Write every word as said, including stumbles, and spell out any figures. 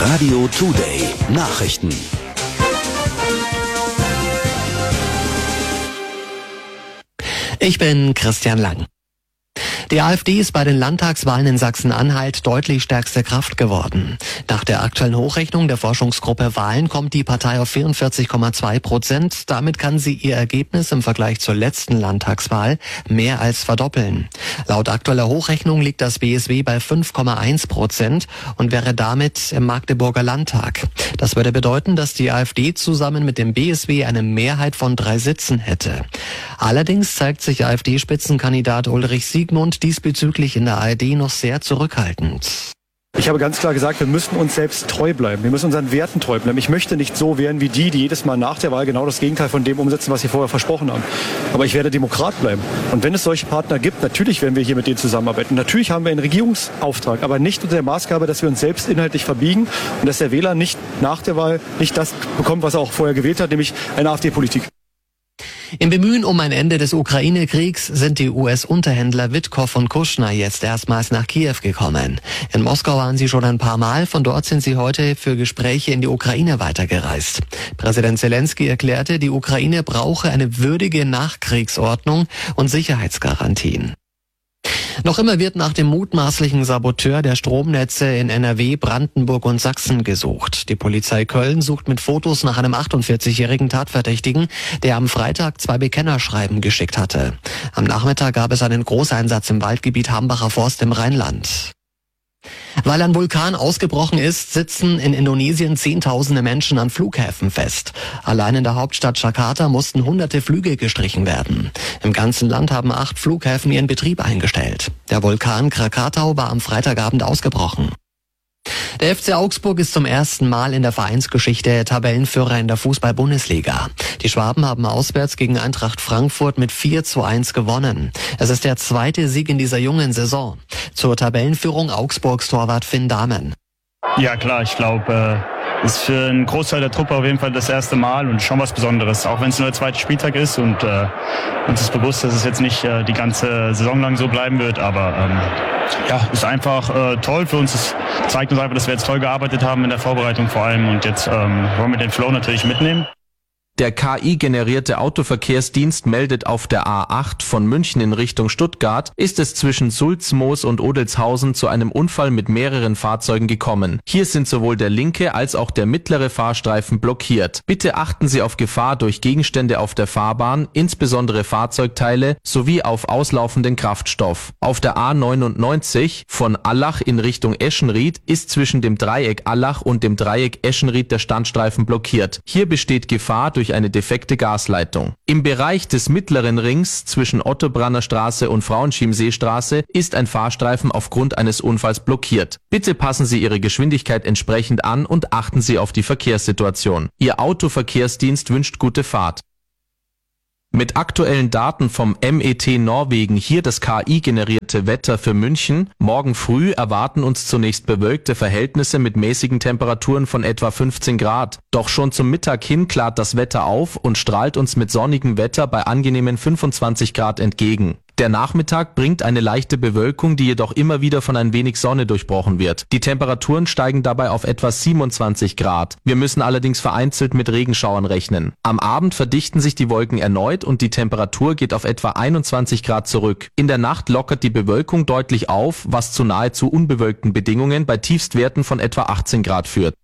Radio Today Nachrichten. Ich bin Christian Lang. Die AfD ist bei den Landtagswahlen in Sachsen-Anhalt deutlich stärkste Kraft geworden. Nach der aktuellen Hochrechnung der Forschungsgruppe Wahlen kommt die Partei auf vierundvierzig Komma zwei Prozent. Damit kann sie ihr Ergebnis im Vergleich zur letzten Landtagswahl mehr als verdoppeln. Laut aktueller Hochrechnung liegt das B S W bei fünf Komma eins Prozent und wäre damit im Magdeburger Landtag. Das würde bedeuten, dass die AfD zusammen mit dem B S W eine Mehrheit von drei Sitzen hätte. Allerdings zeigt sich AfD-Spitzenkandidat Ulrich Siegmund diesbezüglich in der A R D noch sehr zurückhaltend. Ich habe ganz klar gesagt, wir müssen uns selbst treu bleiben. Wir müssen unseren Werten treu bleiben. Ich möchte nicht so werden wie die, die jedes Mal nach der Wahl genau das Gegenteil von dem umsetzen, was sie vorher versprochen haben. Aber ich werde Demokrat bleiben. Und wenn es solche Partner gibt, natürlich werden wir hier mit denen zusammenarbeiten. Natürlich haben wir einen Regierungsauftrag, aber nicht unter der Maßgabe, dass wir uns selbst inhaltlich verbiegen und dass der Wähler nicht nach der Wahl nicht das bekommt, was er auch vorher gewählt hat, nämlich eine AfD-Politik. Im Bemühen um ein Ende des Ukraine-Kriegs sind die U S-Unterhändler Witkow und Kushner jetzt erstmals nach Kiew gekommen. In Moskau waren sie schon ein paar Mal, von dort sind sie heute für Gespräche in die Ukraine weitergereist. Präsident Zelensky erklärte, die Ukraine brauche eine würdige Nachkriegsordnung und Sicherheitsgarantien. Noch immer wird nach dem mutmaßlichen Saboteur der Stromnetze in N R W, Brandenburg und Sachsen gesucht. Die Polizei Köln sucht mit Fotos nach einem achtundvierzigjährigen Tatverdächtigen, der am Freitag zwei Bekennerschreiben geschickt hatte. Am Nachmittag gab es einen Großeinsatz im Waldgebiet Hambacher Forst im Rheinland. Weil ein Vulkan ausgebrochen ist, sitzen in Indonesien Zehntausende Menschen an Flughäfen fest. Allein in der Hauptstadt Jakarta mussten hunderte Flüge gestrichen werden. Im ganzen Land haben acht Flughäfen ihren Betrieb eingestellt. Der Vulkan Krakatau war am Freitagabend ausgebrochen. Der F C Augsburg ist zum ersten Mal in der Vereinsgeschichte Tabellenführer in der Fußball-Bundesliga. Die Schwaben haben auswärts gegen Eintracht Frankfurt mit vier zu eins gewonnen. Es ist der zweite Sieg in dieser jungen Saison. Zur Tabellenführung Augsburgs Torwart Finn Dahmen. Ja klar, ich glaube, äh, ist für einen Großteil der Truppe auf jeden Fall das erste Mal und schon was Besonderes. Auch wenn es nur der zweite Spieltag ist und äh, uns ist bewusst, dass es jetzt nicht äh, die ganze Saison lang so bleiben wird, aber ähm, ja, ist einfach äh, toll für uns. Es zeigt uns einfach, dass wir jetzt toll gearbeitet haben in der Vorbereitung vor allem und jetzt ähm, wollen wir den Flow natürlich mitnehmen. Der K I-generierte Autoverkehrsdienst meldet, auf der A acht von München in Richtung Stuttgart ist es zwischen Sulzmoos und Odelshausen zu einem Unfall mit mehreren Fahrzeugen gekommen. Hier sind sowohl der linke als auch der mittlere Fahrstreifen blockiert. Bitte achten Sie auf Gefahr durch Gegenstände auf der Fahrbahn, insbesondere Fahrzeugteile, sowie auf auslaufenden Kraftstoff. Auf der A neunundneunzig von Allach in Richtung Eschenried ist zwischen dem Dreieck Allach und dem Dreieck Eschenried der Standstreifen blockiert. Hier besteht Gefahr durch eine defekte Gasleitung. Im Bereich des mittleren Rings zwischen Ottobranner Straße und Frauenschiemseestraße ist ein Fahrstreifen aufgrund eines Unfalls blockiert. Bitte passen Sie Ihre Geschwindigkeit entsprechend an und achten Sie auf die Verkehrssituation. Ihr Autoverkehrsdienst wünscht gute Fahrt. Mit aktuellen Daten vom M E T Norwegen hier das K I-generierte Wetter für München. Morgen früh erwarten uns zunächst bewölkte Verhältnisse mit mäßigen Temperaturen von etwa fünfzehn Grad. Doch schon zum Mittag hin klart das Wetter auf und strahlt uns mit sonnigem Wetter bei angenehmen fünfundzwanzig Grad entgegen. Der Nachmittag bringt eine leichte Bewölkung, die jedoch immer wieder von ein wenig Sonne durchbrochen wird. Die Temperaturen steigen dabei auf etwa siebenundzwanzig Grad. Wir müssen allerdings vereinzelt mit Regenschauern rechnen. Am Abend verdichten sich die Wolken erneut und die Temperatur geht auf etwa einundzwanzig Grad zurück. In der Nacht lockert die Bewölkung deutlich auf, was zu nahezu unbewölkten Bedingungen bei Tiefstwerten von etwa achtzehn Grad führt.